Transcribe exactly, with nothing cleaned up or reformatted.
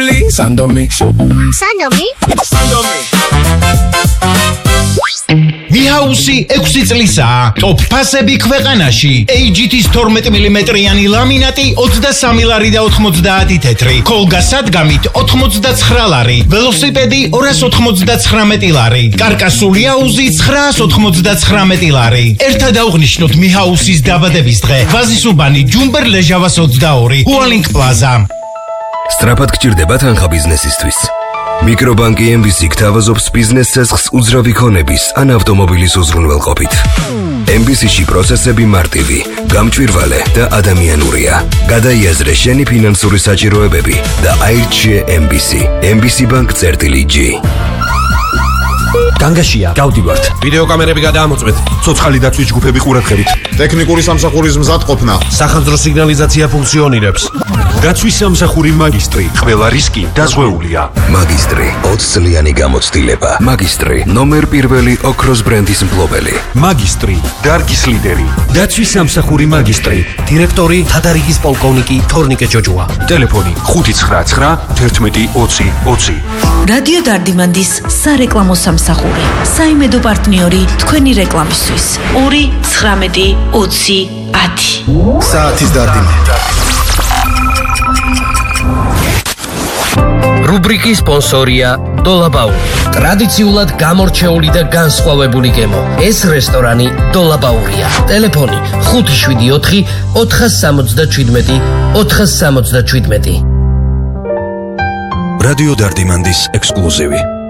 გული სანდომი სანდომი სანდომი მიჰაუსი ექვსი წლისაა. ტოპ ფასები ქვეყანაში. ეი ჯი თის თორმეტ მილიმეტრიანი ლამინატი ოცდასამი ლარი და ოთხმოცდაათი თეთრი. კოლგა სადგამით ოთხმოცდაცხრა ლარი. ველოსიპედი ორას ოთხმოცდაცხრამეტი ლარი. კარკასული აუზი ცხრაას ოთხმოცდაცხრამეტი ლარი. ერთად აღვნიშნოთ მიჰაუსის დაბადების დღე. ვაზისუბანი ჯუმბერ ლეჟავას ოცდაორი. ჰუალინგ პლაზა. სწრაფად გჭირდება თანხა ბიზნესისთვის. მიკრობანკი ემ ბი სი გთავაზობს ბიზნეს ცესხს უძრავი ქონების ან ავტომობილის უზრუნველყოფით. ემ ბი სი-ში პროცესები მარტივი, გამჭვირვალე და ადამიანურია. გადაიაზრე შენი ფინანსური საჭიროებები და აირჩიე ემ ბი სი. ემ ბი სი ბანკ წერტილი ჯი. განგაშია, გავდივართ. ვიდეო კამერები გადაამოწმეთ. ცოცხალი დაცვის ჯგუფები ყურადღებით. ტექნიკური სამსახურის მზადყოფნა. სახანძრო სიგნალიზაცია ფუნქციონირებს. დაცვის სამსახური მაგისტრი. ყველა რისკი დაზღვეულია. მაგისტრი ოცი წლიანი გამოცდილება. მაგისტრი ნომერ პირველი ოქროს ბრენდის მფლობელი. მაგისტრი დარგის ლიდერი. დაცვის სამსახური მაგისტრი. დირექტორი თადარიგის პოლკოვნიკი თორნიკე ჯოჯოა. ტელეფონი ხუთი ცხრა ცხრა ერთმეტი ოცი ოცი. რადიო დარდიმანდის სარეკლამო სამსახური. საიმედო პარტნიორი თქვენი რეკლამისთვის. ორი ცხრამეტი ოცი ათი. საათის დარდიმანი. რუბრიკის სპონსორია დოლაბაური. ტრადიციულად გამორჩეული და განსხვავებული გემო. ეს რესტორანი დოლაბაურია. ტელეფონი ხუთი შვიდი ოთხი ოთხას სამოცდაჩვიდმეტი ოთხას სამოცდაჩვიდმეტი. რადიო დარდიმანდის ექსკლუზივი.